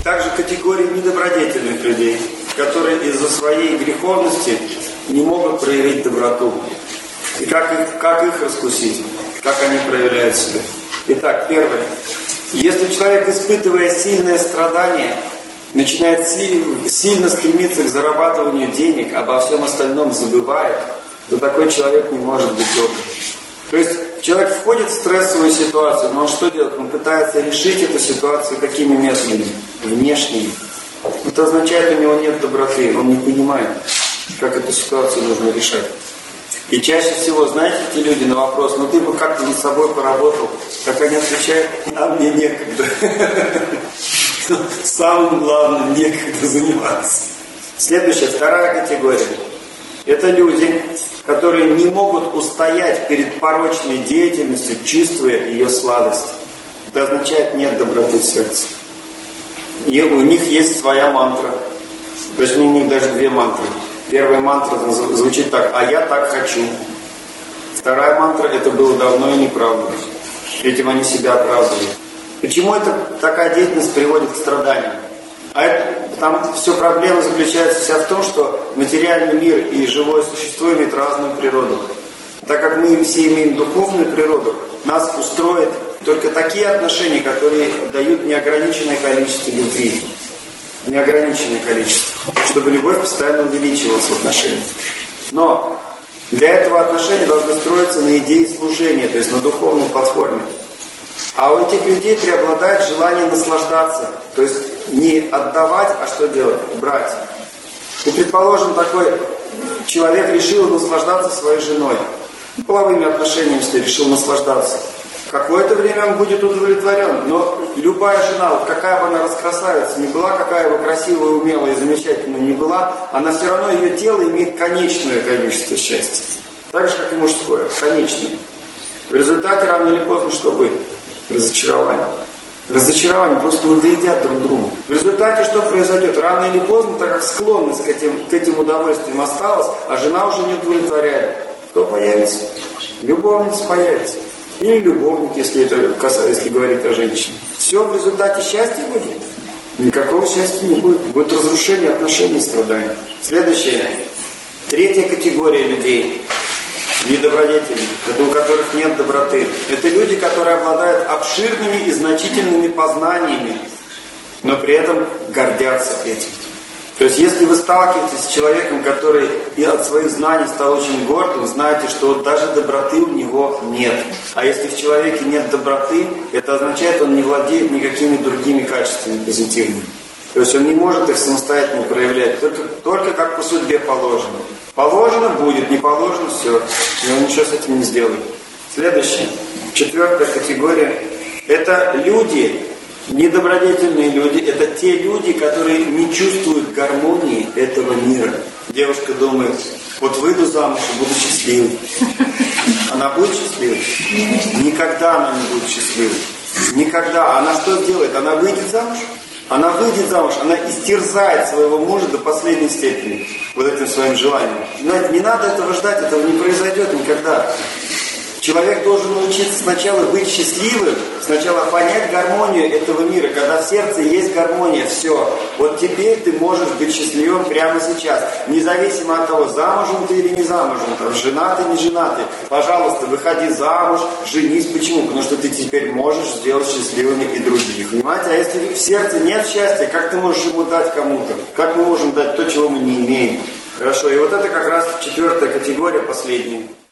также категория недобродетельных людей, которые из-за своей греховности не могут проявить доброту. И как их раскусить, как они проявляют себя. Итак, первое. Если человек, испытывая сильное страдание, начинает сильно стремиться к зарабатыванию денег, обо всем остальном забывает, то такой человек не может быть добрым. То есть человек входит в стрессовую ситуацию, но он что делает? Он пытается решить эту ситуацию какими методами? Внешними. Это означает, у него нет доброты, он не понимает, как эту ситуацию нужно решать. И чаще всего, знаете, эти люди на вопрос, ну ты бы как-то над собой поработал, как они отвечают, а мне некогда. Самым главным некогда заниматься. Следующая, вторая категория. Это люди, которые не могут устоять перед порочной деятельностью, чувствуя ее сладость. Это означает, нет доброты в сердце. И у них есть своя мантра. То есть у них даже две мантры. Первая мантра звучит так: «А я так хочу». Вторая мантра: «Это было давно и неправда». Этим они себя оправдывают. Почему такая деятельность приводит к страданиям? Там все проблема заключается вся в том, что материальный мир и живое существо имеют разную природу. Так как мы все имеем духовную природу, нас устроит только такие отношения, которые дают неограниченное количество любви. Неограниченное количество. Чтобы любовь постоянно увеличивалась в отношениях. Но для этого отношения должны строиться на идее служения, то есть на духовной платформе. А у этих людей преобладает желание наслаждаться. То есть не отдавать, а что делать? Брать. И, предположим, такой человек решил наслаждаться своей женой. Половыми отношениями, если решил наслаждаться. Какое-то время он будет удовлетворен. Но любая жена, вот какая бы она раскрасавица ни была, какая бы красивая, умелая и замечательная ни была, она все равно, ее тело имеет конечное количество счастья. Так же, как и мужское. Конечное. В результате рано или поздно что будет? Разочарование. Разочарование, просто надоедят друг другу. В результате что произойдет? Рано или поздно, так как склонность к этим удовольствиям осталась, а жена уже не удовлетворяет. Кто появится? Любовница появится. Или любовник, если говорить о женщине. Все в результате счастья будет? Никакого счастья не будет. Будет разрушение отношений и страданий. Следующее. Третья категория людей. Недобродетельных, это у которых нет доброты. Это люди, которые обладают обширными и значительными познаниями, но при этом гордятся этим. То есть, если вы сталкиваетесь с человеком, который и от своих знаний стал очень гордым, знаете, что даже доброты у него нет. А если в человеке нет доброты, это означает, он не владеет никакими другими качествами позитивными. То есть, он не может их самостоятельно проявлять, только как по судьбе положено. Положено будет, не положено все. И он ничего с этим не сделает. Следующее. Четвертая категория. Это люди, недобродетельные люди. Это те люди, которые не чувствуют гармонии этого мира. Девушка думает, вот выйду замуж и буду счастливой. Она будет счастливой? Никогда она не будет счастливой. Никогда. Она что сделает? Она выйдет замуж? Она выйдет замуж, она истерзает своего мужа до последней степени, вот этим своим желанием. Но не надо этого ждать, этого не произойдет никогда. Человек должен научиться сначала быть счастливым, сначала понять гармонию этого мира. Когда в сердце есть гармония, все. Вот теперь ты можешь быть счастливым прямо сейчас. Независимо от того, замужем ты или не замужем, там, женатый, не женатый. Пожалуйста, выходи замуж, женись. Почему? Потому что ты теперь можешь сделать счастливыми и других. Понимаете? А если в сердце нет счастья, как ты можешь ему дать кому-то? Как мы можем дать то, чего мы не имеем? Хорошо, и вот это как раз четвертая категория, последняя.